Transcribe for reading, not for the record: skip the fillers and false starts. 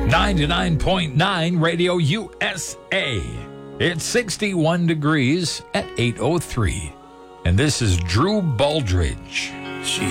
99.9 Radio USA. It's 61 degrees at 8:03. And this is Drew Baldridge.